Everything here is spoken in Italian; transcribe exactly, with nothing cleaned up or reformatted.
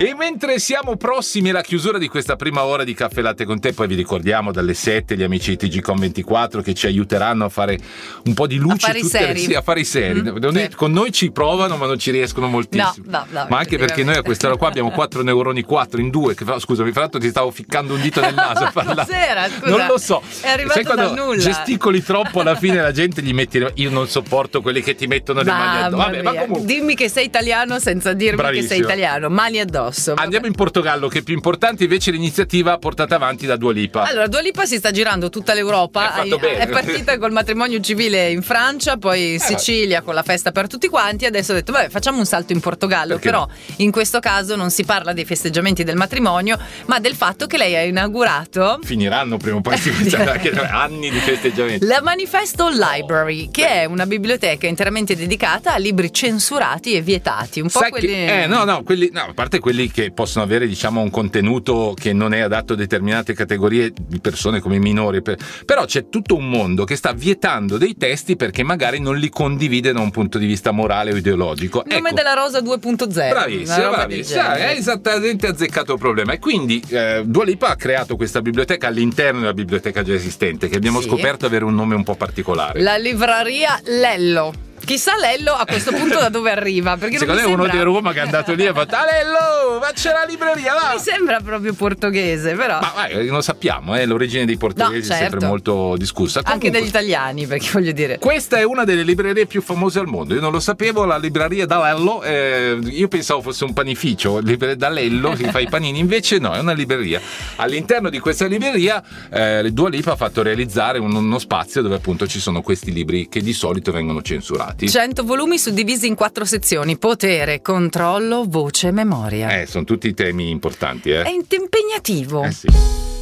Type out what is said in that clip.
E mentre siamo prossimi alla chiusura di questa prima ora di Caffè Latte con te, poi vi ricordiamo dalle sette gli amici di T G Com ventiquattro che ci aiuteranno a fare un po' di luce, a fare tutte i seri, le, sì, a fare i seri. Mm, Noi, sì. Con noi ci provano ma non ci riescono moltissimo. No, no, no, ma anche perché noi a quest'ora qua abbiamo quattro neuroni, quattro in due. Che, scusami, fra l'altro ti stavo ficcando un dito nel naso a parlare. Cos'era? Scusa, non lo so. È arrivato Sai quando dal nulla. gesticoli troppo alla fine la gente gli metti. Io non sopporto quelli che ti mettono le mani addosso. Mamma Vabbè, mia. ma comunque. Dimmi che sei italiano senza dirmi Bravissimo. che sei italiano. Mani addosso. Vabbè. Andiamo in Portogallo, che è più importante invece l'iniziativa portata avanti da Dua Lipa. Allora, Dua Lipa si sta girando tutta l'Europa. È fatto bene. È partita col matrimonio civile in Francia, poi in Sicilia con la festa per tutti quanti. Adesso ha detto, vabbè, facciamo un salto in Portogallo. Perché Però no? in questo caso non si parla dei festeggiamenti del matrimonio, ma del fatto che lei ha inaugurato Finiranno prima o poi, si anche anni di festeggiamenti. la Manifesto Library, che è una biblioteca interamente dedicata a libri censurati e vietati. Un po' Sai quelli. che, eh, no, no, quelli, no, a parte quelli che possono avere, diciamo, un contenuto che non è adatto a determinate categorie di persone come i minori, per, però c'è tutto un mondo che sta vietando dei testi perché magari non li condivide da un punto di vista morale o ideologico. Nome Ecco. della rosa due punto zero. Bravissima, bravissima, hai esattamente azzeccato il problema. E quindi eh, Dua Lipa ha creato questa biblioteca all'interno della biblioteca già esistente, che abbiamo Sì. scoperto avere un nome un po' particolare. La livraria Lello. Chissà Lello a questo punto da dove arriva, perché Secondo me non mi uno sembra... di Roma che è andato lì e ha fatto Alello, ma c'è la libreria là. Mi sembra proprio portoghese, però Ma vai, lo sappiamo, eh, l'origine dei portoghesi No, è sempre certo. molto discussa. anche Comunque, degli italiani, perché voglio dire. questa è una delle librerie più famose al mondo. Io non lo sapevo, la libreria D'Alello. Eh, io pensavo fosse un panificio, libreria D'Alello che fa i panini. Invece no, è una libreria. All'interno di questa libreria, eh, Dua Lipa ha fatto realizzare un- uno spazio dove appunto ci sono questi libri che di solito vengono censurati. cento volumi suddivisi in quattro sezioni: potere, controllo, voce, memoria. Eh, sono tutti temi importanti, eh. È impegnativo. Eh sì.